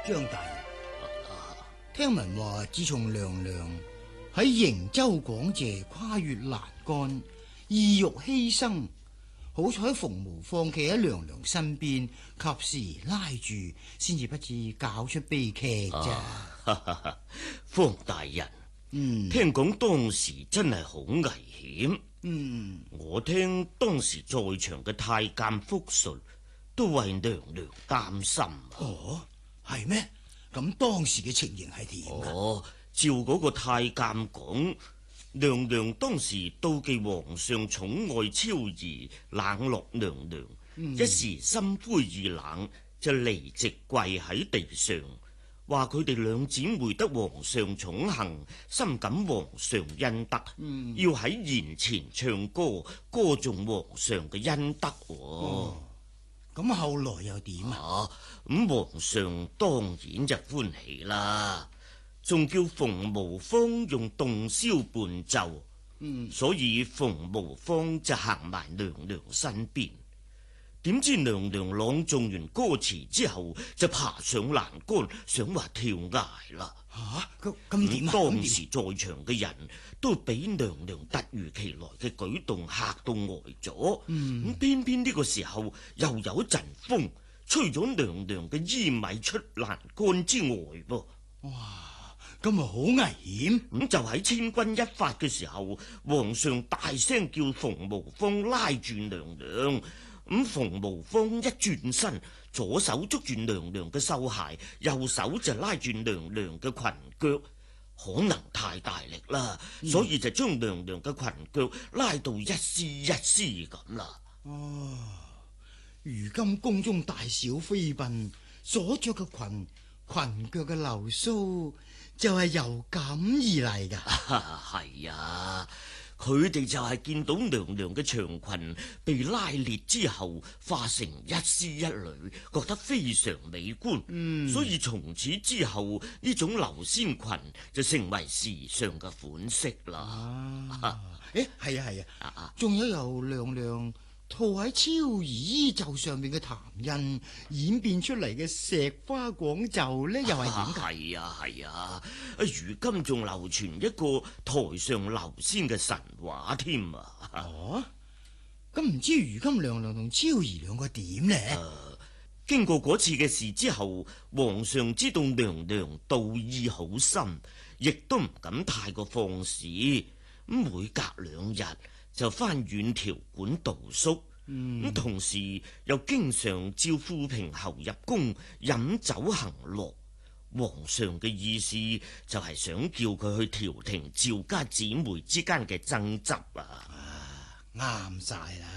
張大人，聽聞話自從娘娘喺瀛州廣謝跨越欄杆，意欲犧牲，好彩馮無放企喺娘娘身邊，及時拉住，先至不至搞出悲劇啫。 方大人，聽講當時真係好危險。我聽當時在場嘅太監復述，都為娘娘擔心。 哦，係咩？咁當時嘅情形係點？ 照嗰個太監講，娘娘當時妒忌皇上寵愛超兒，冷落娘娘，一時心灰意冷，就離席跪喺地上，話佢哋兩姊妹得皇上寵幸，深感皇上恩德，要喺筵前唱歌，歌頌皇上嘅恩德。 咁後來又點啊？ 咁皇上當然就歡喜啦，仲叫馮無芳用洞簫伴奏，所以馮無芳就行埋娘娘身邊。點知娘娘朗誦完歌詞之後，就爬上欄杆，想話跳崖啦。 咁點啊？ 當時在場嘅人都俾娘娘突如其來嘅舉動嚇到呆咗。咁偏偏呢個時候又有一陣風，吹咗娘娘嘅衣米出欄杆之外噃。 哇！咁咪好危險。 咁就喺千鈞一髮嘅時候，皇上大聲叫馮無芳拉住娘娘。咁馮無芳一轉身，左手捉住娘娘嘅繡鞋，右手就拉住娘娘嘅裙腳，可能太大力啦，所以就將娘娘嘅裙腳拉到一絲一絲咁啦。 如今宮中大小妃嬪所着嘅裙腳嘅流蘇，就係由咁而嚟噶。 係啊。佢哋就係見到娘娘嘅長裙被拉裂之後化成一絲一縷，覺得非常美觀，所以從此之後呢種流仙裙就成為時尚嘅款式啦。 係啊，仲有由娘娘套喺超兒衣袖上面嘅檀印演變出嚟嘅石花廣袖呢，又係點？ 係啊，如今仲流傳一個台上流仙嘅神話添啊！ 咁唔知如今娘娘同超兒兩個點呢？ 經過嗰次嘅事之後，皇上知道娘娘道意好深，亦都唔敢太過放肆，每隔2日就翻遠條館度宿，同時又經常召富平侯入宮飲酒行樂。皇上嘅意思就係想叫佢去調停趙家姊妹之間嘅爭執啊！ 啱晒啦。